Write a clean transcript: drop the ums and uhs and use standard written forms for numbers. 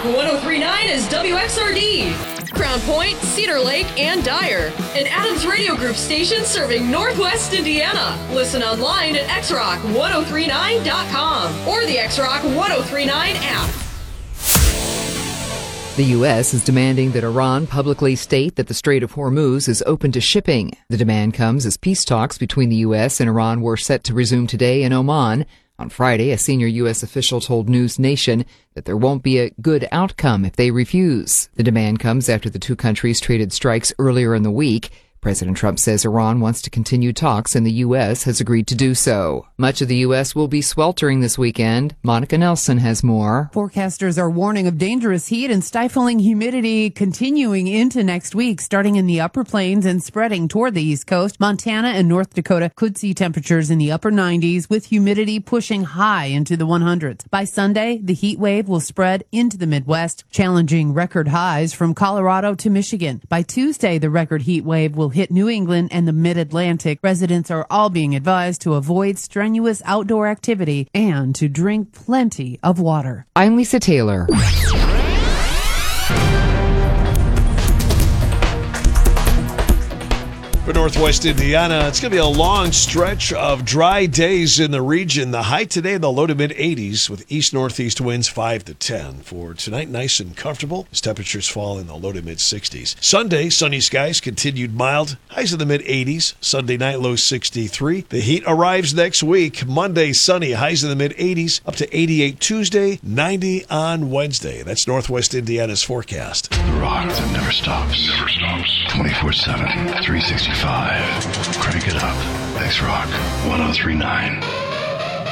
X-Rock 1039 is WXRD. Crown Point, Cedar Lake, and Dyer. An Adams Radio Group station serving Northwest Indiana. Listen online at xrock1039.com or the X-Rock 1039 app. The U.S. is demanding that Iran publicly state that the Strait of Hormuz is open to shipping. The demand comes as peace talks between the U.S. and Iran were set to resume today in Oman. On Friday, a senior U.S. official told News Nation that there won't be a good outcome if they refuse. The demand comes after the two countries traded strikes earlier in the week. President Trump says Iran wants to continue talks and the U.S. has agreed to do so. Much of the U.S. will be sweltering this weekend. Monica Nelson has more. Forecasters are warning of dangerous heat and stifling humidity continuing into next week, starting in the upper plains and spreading toward the East Coast. Montana and North Dakota could see temperatures in the upper 90s with humidity pushing high into the 100s. By Sunday, the heat wave will spread into the Midwest, challenging record highs from Colorado to Michigan. By Tuesday, the record heat wave will hit New England and the Mid-Atlantic. Residents are all being advised to avoid strenuous outdoor activity and to drink plenty of water. I'm Lisa Taylor. For Northwest Indiana, it's going to be a long stretch of dry days in the region. The high today in the low to mid-80s with east-northeast winds 5 to 10. For tonight, nice and comfortable as temperatures fall in the low to mid-60s. Sunday, sunny skies, continued mild, highs in the mid-80s. Sunday night, low 63. The heat arrives next week. Monday, sunny, highs in the mid-80s, up to 88 Tuesday, 90 on Wednesday. That's Northwest Indiana's forecast. The rock that never stops. 24/7, 365. Crank it up. X-Rock 1039.